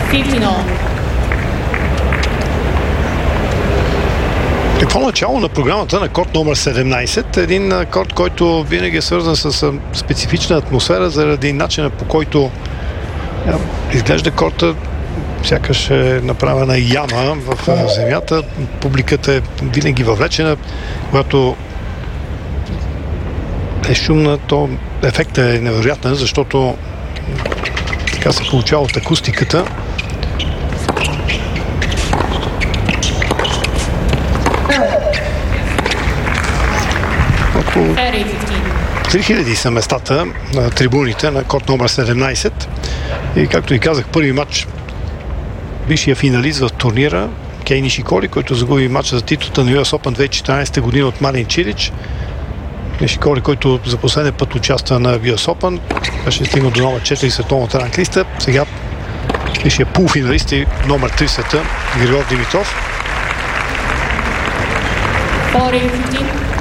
15 all. Какво начало на програмата на корт номер 17? Един корт, който винаги е свързан с специфична атмосфера заради начина, по който изглежда корта, сякаш е направена яма в земята. Публиката е винаги въвлечена. Когато е шумна, то ефектът е невероятен, защото така се получава от акустиката. Около 3000 са местата на трибуните на корт номер 17. И както и казах, първи матч, бившия финалист в турнира Кей Нишикори, който загуби матча за титлата на US Open 2014 година от Марин Чилич. Нишикори, който за последния път участва на US Open, беше стигнал до номер 4 световната ранглиста. Сега бившия полуфиналист и номер 3 света Григор Димитров. 40-15.